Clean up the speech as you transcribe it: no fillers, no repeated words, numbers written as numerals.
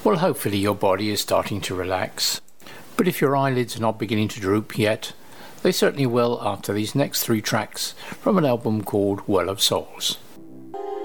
Well, hopefully your body is starting to relax. But if your eyelids are not beginning to droop yet, they certainly will after these next 3 tracks from an album called Well of Souls.